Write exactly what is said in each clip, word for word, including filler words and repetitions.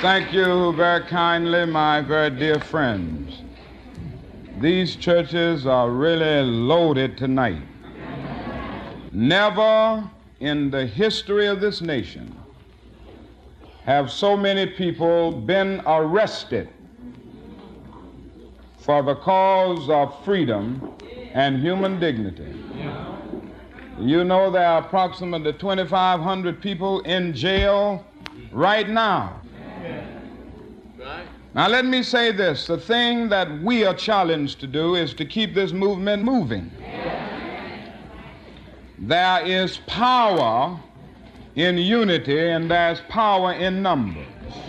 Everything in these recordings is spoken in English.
Thank you very kindly, my very dear friends. These churches are really loaded tonight. Never in the history of this nation have so many people been arrested for the cause of freedom and human dignity. You know there are approximately twenty-five hundred people in jail right now. Now let me say this, the thing that we are challenged to do is to keep this movement moving. There is power in unity and there's power in numbers.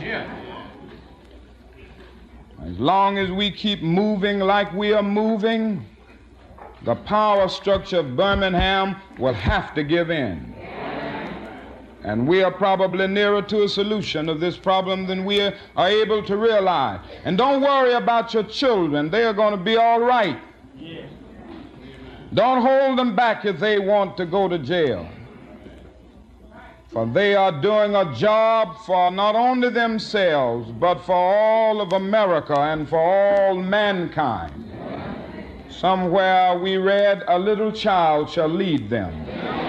As long as we keep moving like we are moving, the power structure of Birmingham will have to give in. And we are probably nearer to a solution of this problem than we are able to realize. And don't worry about your children. They are going to be all right. Yeah. Don't hold them back if they want to go to jail. For they are doing a job for not only themselves, but for all of America and for all mankind. Somewhere we read, a little child shall lead them.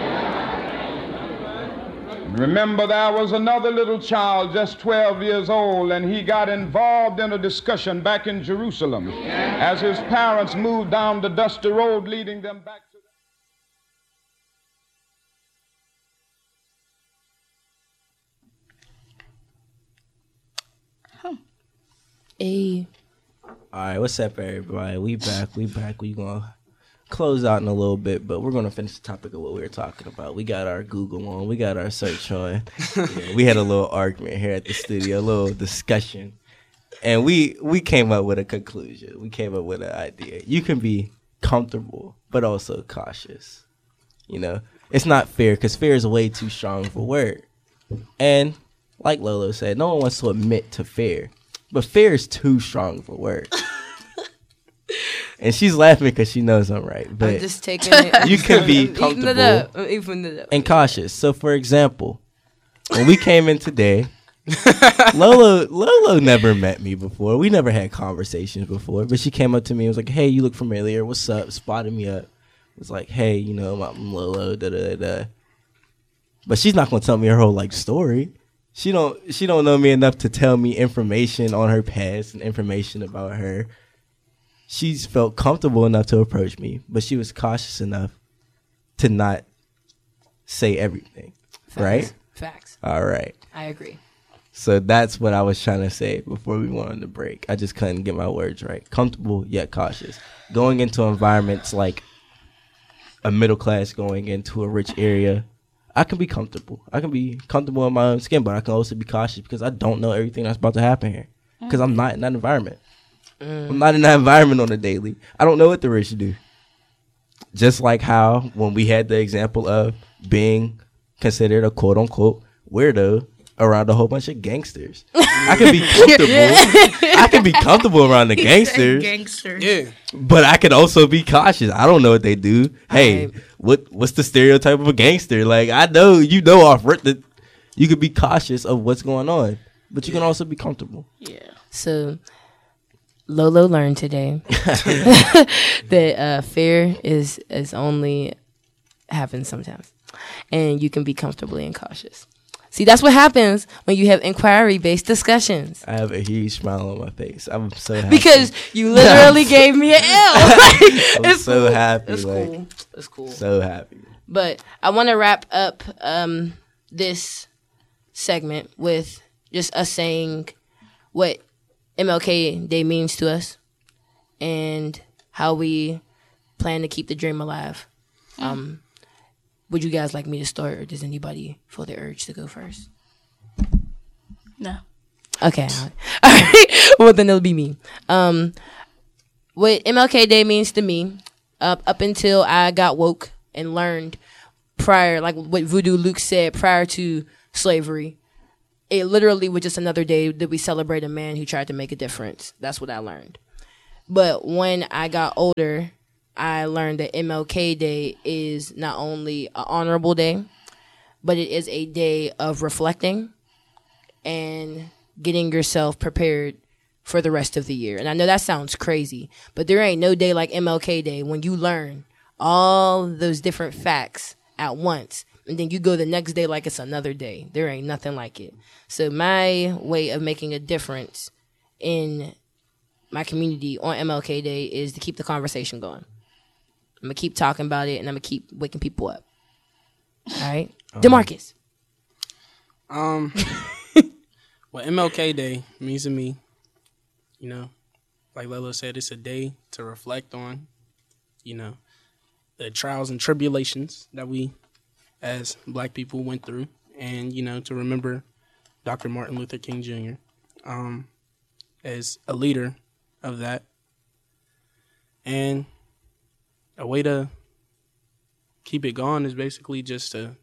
Remember, there was another little child, just twelve years old, and he got involved in a discussion back in Jerusalem as his parents moved down the dusty road leading them back to Huh. Hey. All right, what's up, everybody? We back, we back. We gonna close out in a little bit, but we're gonna finish the topic of what we were talking about. We got our Google on, we got our search on. Yeah, we had a little argument here at the studio, a little discussion, and we we came up with a conclusion. We came up with an idea. You can be comfortable, but also cautious. You know, it's not fair because fear is way too strong of a word. And like Lolo said, no one wants to admit to fear, but fear is too strong of a word. And she's laughing because she knows I'm right. But I'm just taking it. You can be I'm comfortable eating it up. I'm eating it up. and cautious. So, for example, when we came in today, Lolo Lolo never met me before. We never had conversations before. But she came up to me and was like, "Hey, you look familiar. What's up?" Spotted me up. Was like, "Hey, you know, I'm Lolo." Da da da. But she's not gonna tell me her whole like story. She don't. She don't know me enough to tell me information on her past and information about her. She's felt comfortable enough to approach me, but she was cautious enough to not say everything. Facts. Right? Facts. All right. I agree. So that's what I was trying to say before we went on the break. I just couldn't get my words right. Comfortable yet cautious. Going into environments like a middle class, going into a rich area, I can be comfortable. I can be comfortable in my own skin, but I can also be cautious because I don't know everything that's about to happen here because I'm not in that environment. Mm. I'm not in that environment on a daily. I don't know what the rich do. Just like how when we had the example of being considered a quote unquote weirdo around a whole bunch of gangsters. I can be comfortable. I can be comfortable around the gangsters. Gangster. Yeah. But I can also be cautious. I don't know what they do. Hey, what what's the stereotype of a gangster? Like, I know you know off rip that you could be cautious of what's going on, but you can also be comfortable. Yeah. So Lolo learned today that uh, fear is is only happens sometimes, and you can be comfortably and cautious. See, that's what happens when you have inquiry-based discussions. I have a huge smile on my face. I'm so happy. Because you literally gave me an L. Like, I'm it's so cool. happy. It's like, cool. It's cool. So happy. But I want to wrap up um, this segment with just us saying what M L K Day means to us and how we plan to keep the dream alive. Mm. Um, would you guys like me to start, or does anybody feel the urge to go first? No. Okay. All right. Well, then it'll be me. Um, what M L K Day means to me, uh, up until I got woke and learned prior, like what Voodoo Luke said, prior to slavery, it literally was just another day that we celebrate a man who tried to make a difference. That's what I learned. But when I got older, I learned that M L K Day is not only an honorable day, but it is a day of reflecting and getting yourself prepared for the rest of the year. And I know that sounds crazy, but there ain't no day like M L K Day when you learn all those different facts at once, and then you go the next day like it's another day. There ain't nothing like it. So my way of making a difference in my community on M L K Day is to keep the conversation going. I'm going to keep talking about it, and I'm going to keep waking people up. All right? Um, DeMarcus. Um, what M L K Day means to me, you know, like Layla said, it's a day to reflect on, you know, the trials and tribulations that we as black people went through, and, you know, to remember Doctor Martin Luther King Junior um, as a leader of that. And a way to keep it going is basically just to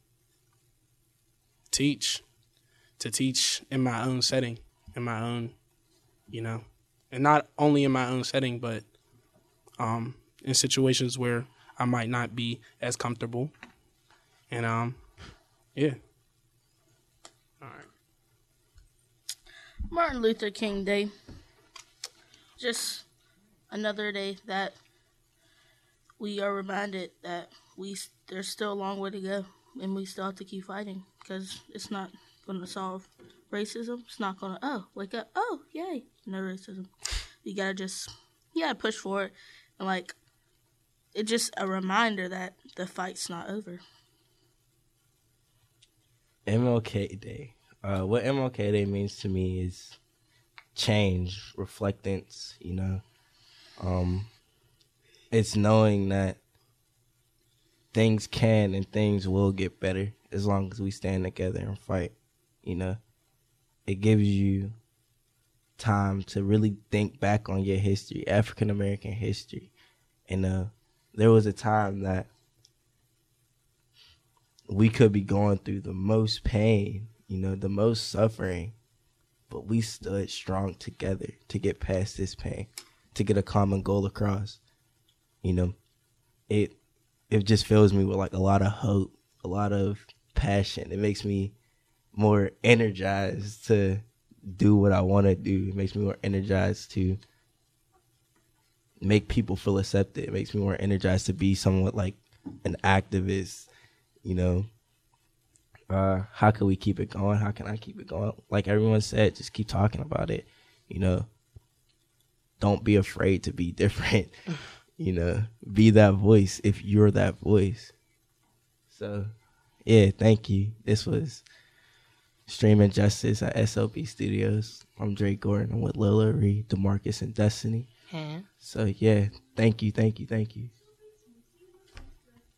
teach, to teach in my own setting, in my own, you know, and not only in my own setting, but um, in situations where I might not be as comfortable. And, um, yeah. All right. Martin Luther King Day. Just another day that we are reminded that we there's still a long way to go, and we still have to keep fighting, because it's not going to solve racism. It's not going to, oh, wake up, oh, yay, no racism. You got to just, you got to push forward, and, like, it's just a reminder that the fight's not over. M L K Day. Uh, what M L K Day means to me is change, reflectance, you know. Um, it's knowing that things can and things will get better as long as we stand together and fight, you know. It gives you time to really think back on your history, African American history. And uh, there was a time that we could be going through the most pain, you know, the most suffering, but we stood strong together to get past this pain, to get a common goal across. You know, it it just fills me with like a lot of hope, a lot of passion. It makes me more energized to do what I want to do. It makes me more energized to make people feel accepted. It makes me more energized to be somewhat like an activist, you know. Uh, how can we keep it going? How can I keep it going? Like everyone said, just keep talking about it, you know. Don't be afraid to be different, you know. Be that voice if you're that voice. So, yeah, thank you. This was Streaming Justice at S O B Studios. I'm Drake Gordon. I'm with Lila, Reed, DeMarcus, and Destiny. Yeah. So, yeah, thank you, thank you, thank you.